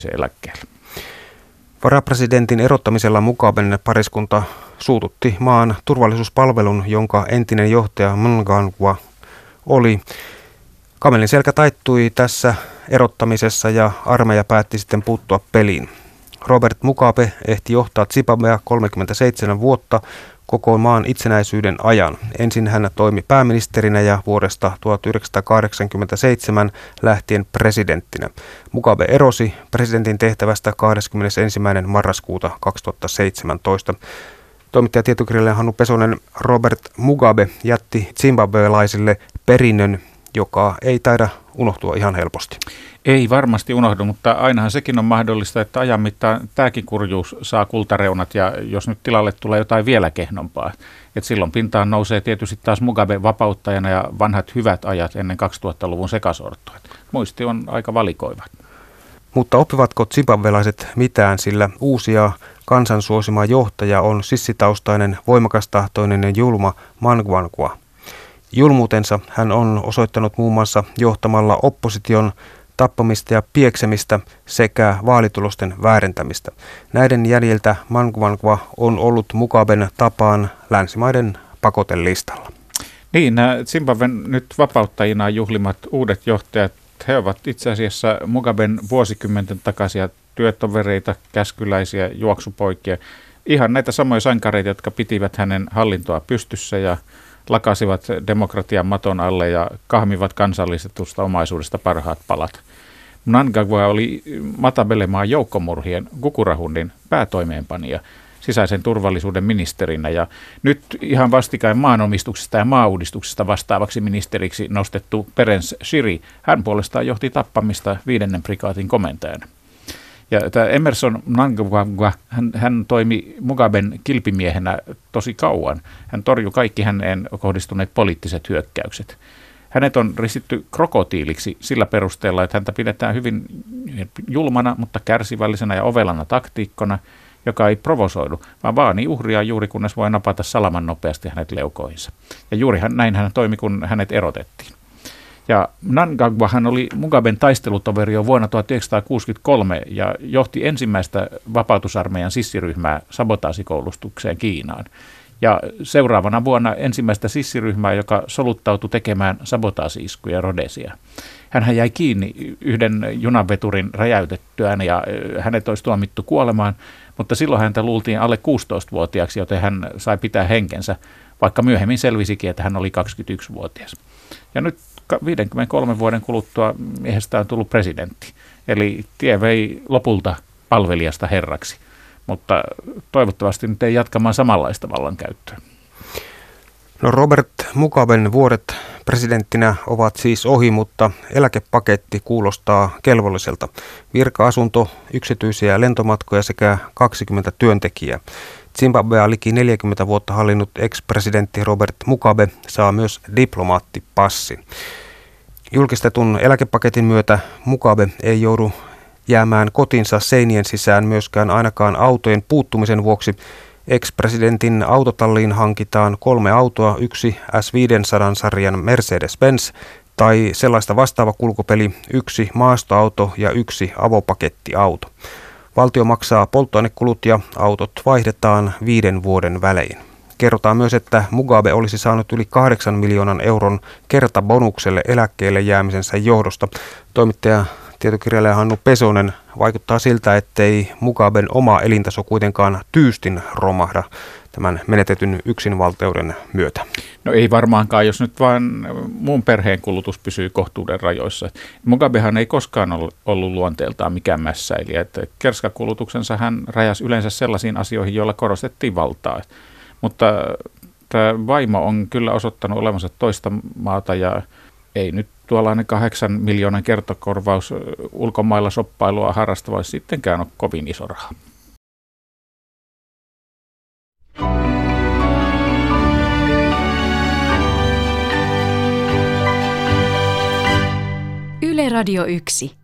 eläkkeelle. Varapresidentin erottamisella Mugaben pariskunta suututti maan turvallisuuspalvelun, jonka entinen johtaja Mnangagwa oli. Kamelin selkä taittui tässä erottamisessa ja armeija päätti sitten puuttua peliin. Robert Mugabe ehti johtaa Zimbabwea 37 vuotta koko maan itsenäisyyden ajan. Ensin hän toimi pääministerinä ja vuodesta 1987 lähtien presidenttinä. Mugabe erosi presidentin tehtävästä 21. marraskuuta 2017. Toimittaja tietokirjailija Hannu Pesonen, Robert Mugabe jätti zimbabwelaisille perinnön, joka ei taida unohtua ihan helposti. Ei varmasti unohdu, mutta ainahan sekin on mahdollista, että ajan mittaan tämäkin kurjuus saa kultareunat ja jos nyt tilalle tulee jotain vielä kehnompaa. Et silloin pintaan nousee tietysti taas Mugabe vapauttajana ja vanhat hyvät ajat ennen 2000-luvun sekasortoa. Muisti on aika valikoiva. Mutta oppivatko zimbabwelaiset mitään, sillä uusia kansansuosima johtaja on sissitaustainen, voimakastahtoinen ja julma Mnangagwa. Julmuutensa hän on osoittanut muun muassa johtamalla opposition tappamista ja pieksemistä sekä vaalitulosten väärentämistä. Näiden jäljiltä Mnangagwa on ollut Mugaben tapaan länsimaiden pakotelistalla. Niin, nämä Zimbabwen nyt vapauttajina juhlimat uudet johtajat, he ovat itse asiassa Mugaben vuosikymmenten takaisia työtovereita, käskyläisiä, juoksupoikia. Ihan näitä samoja sankareita, jotka pitivät hänen hallintoa pystyssä ja lakasivat demokratian maton alle ja kahmivat kansallistetusta omaisuudesta parhaat palat. Mnangagwa oli Matabelemaan joukkomurhien Gukurahundin päätoimeenpanija sisäisen turvallisuuden ministerinä ja nyt ihan vastikään maanomistuksesta ja maauudistuksesta vastaavaksi ministeriksi nostettu Perence Shiri, hän puolestaan johti tappamista 5. prikaatin komentajana. Ja tämä Emmerson Mnangagwa, hän toimi Mugaben kilpimiehenä tosi kauan. Hän torjui kaikki häneen kohdistuneet poliittiset hyökkäykset. Hänet on ristitty krokotiiliksi sillä perusteella, että häntä pidetään hyvin julmana, mutta kärsivällisenä ja ovelana taktiikkona, joka ei provosoidu, vaan vaanii uhria juuri kunnes voi napata salaman nopeasti hänet leukoihinsa. Ja juuri näin hän toimi, kun hänet erotettiin. Ja Mnangagwa hän oli Mugaben taistelutoveri jo vuonna 1963 ja johti ensimmäistä vapautusarmeijan sissiryhmää sabotaasikoulustukseen Kiinaan. Ja seuraavana vuonna ensimmäistä sissiryhmää, joka soluttautui tekemään sabotaasi-iskuja Rhodesia. Hänhän jäi kiinni yhden junanveturin räjäytettyään ja hänet olisi tuomittu kuolemaan, mutta silloin häntä luultiin alle 16-vuotiaaksi, joten hän sai pitää henkensä, vaikka myöhemmin selvisikin, että hän oli 21-vuotias. Ja nyt 53 vuoden kuluttua miehestä on tullut presidentti, eli tie vei lopulta palvelijasta herraksi, mutta toivottavasti nyt ei jatkamaan samanlaista vallankäyttöä. No Robert Mugaben vuodet presidenttinä ovat siis ohi, mutta eläkepaketti kuulostaa kelvolliselta. Virka-asunto, yksityisiä lentomatkoja sekä 20 työntekijää. Zimbabwea liki 40 vuotta hallinnut ex-presidentti Robert Mugabe saa myös diplomaattipassin. Julkistetun eläkepaketin myötä Mugabe ei joudu jäämään kotinsa seinien sisään myöskään ainakaan autojen puuttumisen vuoksi. Ex-presidentin autotalliin hankitaan 3 autoa, yksi S500-sarjan Mercedes-Benz tai sellaista vastaava kulkupeli, 1 maastoauto ja 1 avopakettiauto. Valtio maksaa polttoainekulut ja autot vaihdetaan 5 vuoden välein. Kerrotaan myös, että Mugabe olisi saanut yli 8 miljoonan euron kertabonukselle eläkkeelle jäämisensä johdosta. Toimittaja tietokirjailija Hannu Pesonen, vaikuttaa siltä, ettei Mugaben oma elintaso kuitenkaan tyystin romahda tämän menetetyn yksinvaltiuden myötä. No ei varmaankaan, jos nyt vaan muun perheen kulutus pysyy kohtuuden rajoissa. Mugabehan ei koskaan ollut luonteeltaan mikään mässäilijä. Että kerskakulutuksensa hän rajasi yleensä sellaisiin asioihin, joilla korostettiin valtaa. Mutta tämä vaimo on kyllä osoittanut olevansa toista maata ja ei nyt tuollainen 8 miljoonan kertakorvaus ulkomailla shoppailua harrastava sittenkään ole kovin iso raha. Yle Radio 1.